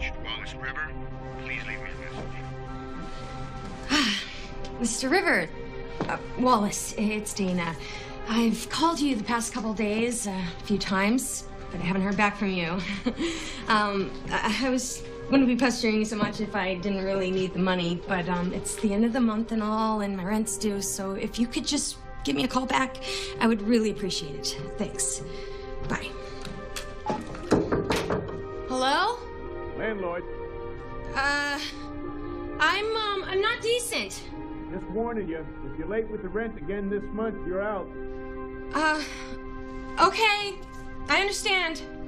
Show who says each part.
Speaker 1: reached Wallace River. Please leave me a message.
Speaker 2: Mr. River, Wallace, it's Dana. I've called you the past couple days, a few times, but I haven't heard back from you. Wouldn't be pestering you so much if I didn't really need the money, but it's the end of the month and all, and my rent's due, so if you could just give me a call back, I would really appreciate it. Thanks. Bye. Hello?
Speaker 3: Landlord.
Speaker 2: I'm not decent.
Speaker 3: Just warning you, if you're late with the rent again this month, you're out.
Speaker 2: Okay. I understand.